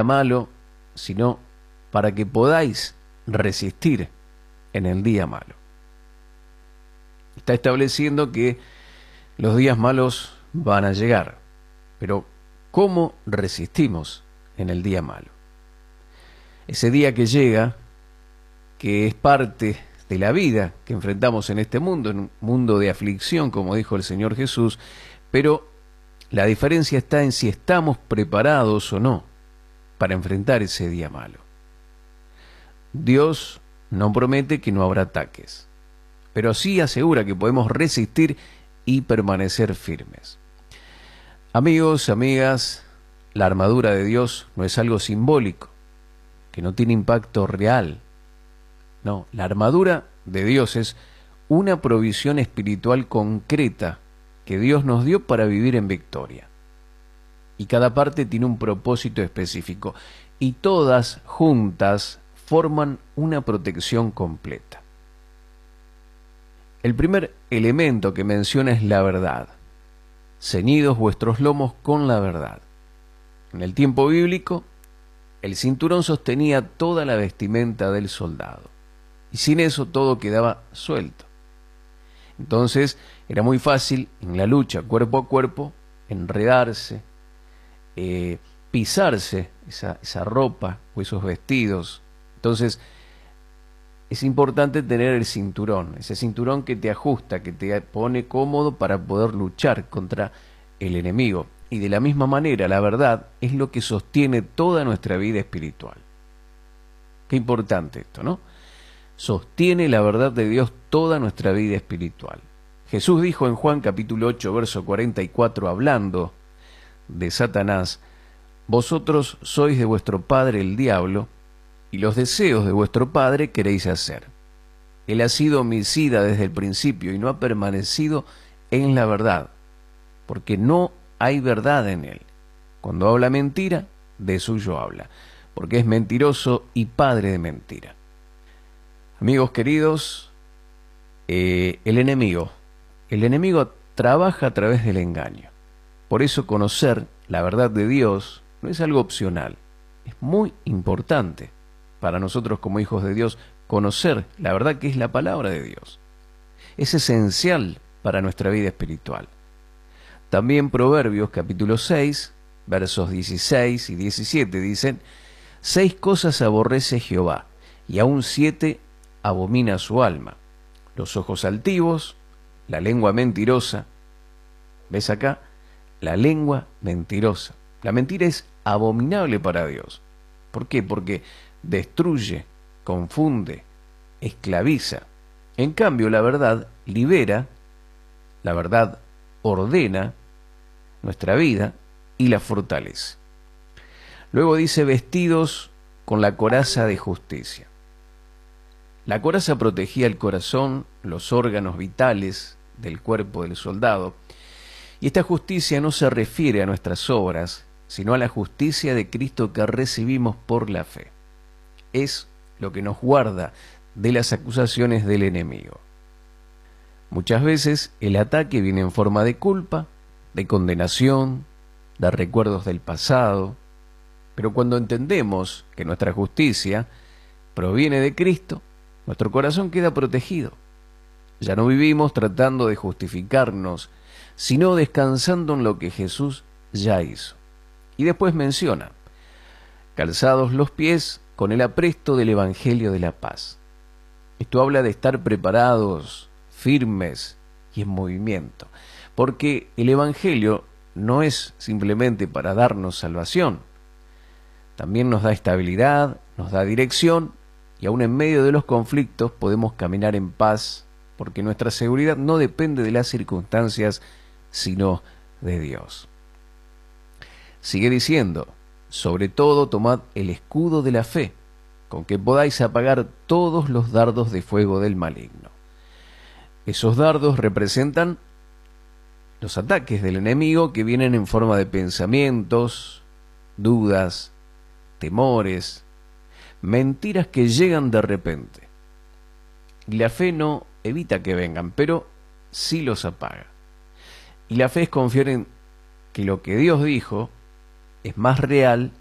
malo, sino para que podáis resistir en el día malo. Está estableciendo que los días malos van a llegar, pero ¿cómo resistimos en el día malo? Ese día que llega, que es parte de la vida que enfrentamos en este mundo, en un mundo de aflicción, como dijo el Señor Jesús, pero la diferencia está en si estamos preparados o no para enfrentar ese día malo. Dios no promete que no habrá ataques, pero sí asegura que podemos resistir y permanecer firmes. Amigos, amigas, la armadura de Dios no es algo simbólico, que no tiene impacto real. No, la armadura de Dios es una provisión espiritual concreta que Dios nos dio para vivir en victoria. Y cada parte tiene un propósito específico, y todas juntas forman una protección completa. El primer elemento que menciona es la verdad. Ceñidos vuestros lomos con la verdad. En el tiempo bíblico, el cinturón sostenía toda la vestimenta del soldado, y sin eso todo quedaba suelto. Entonces era muy fácil en la lucha cuerpo a cuerpo enredarse, pisarse esa ropa o esos vestidos. Entonces es importante tener el cinturón, ese cinturón que te ajusta, que te pone cómodo para poder luchar contra el enemigo. Y de la misma manera, la verdad es lo que sostiene toda nuestra vida espiritual. Qué importante esto, ¿no? Sostiene la verdad de Dios toda nuestra vida espiritual. Jesús dijo en Juan capítulo 8, verso 44, hablando de Satanás: vosotros sois de vuestro padre el diablo, y los deseos de vuestro padre queréis hacer. Él ha sido homicida desde el principio y no ha permanecido en la verdad, porque no hay verdad en él. Cuando habla mentira, de suyo habla, porque es mentiroso y padre de mentira. Amigos queridos, el enemigo trabaja a través del engaño. Por eso conocer la verdad de Dios no es algo opcional, es muy importante para nosotros como hijos de Dios conocer la verdad que es la palabra de Dios. Es esencial para nuestra vida espiritual. También Proverbios capítulo 6, versos 16 y 17 dicen: 6 cosas aborrece Jehová, y aún 7 abomina su alma: los ojos altivos, la lengua mentirosa. ¿Ves acá? La lengua mentirosa. La mentira es abominable para Dios. ¿Por qué? Porque destruye, confunde, esclaviza. En cambio, la verdad libera, la verdad ordena nuestra vida y la fortalece. Luego dice: vestidos con la coraza de justicia. La coraza protegía el corazón, los órganos vitales del cuerpo del soldado, y esta justicia no se refiere a nuestras obras, sino a la justicia de Cristo que recibimos por la fe. Es lo que nos guarda de las acusaciones del enemigo. Muchas veces el ataque viene en forma de culpa, de condenación, de recuerdos del pasado, pero cuando entendemos que nuestra justicia proviene de Cristo, nuestro corazón queda protegido. Ya no vivimos tratando de justificarnos, sino descansando en lo que Jesús ya hizo. Y después menciona: calzados los pies con el apresto del Evangelio de la paz. Esto habla de estar preparados, firmes y en movimiento, porque el Evangelio no es simplemente para darnos salvación, también nos da estabilidad, nos da dirección, y aún en medio de los conflictos podemos caminar en paz, porque nuestra seguridad no depende de las circunstancias, sino de Dios. Sigue diciendo: sobre todo tomad el escudo de la fe, con que podáis apagar todos los dardos de fuego del maligno. Esos dardos representan los ataques del enemigo que vienen en forma de pensamientos, dudas, temores, mentiras que llegan de repente. Y la fe no evita que vengan, pero sí los apaga. Y la fe es confiar en que lo que Dios dijo es más real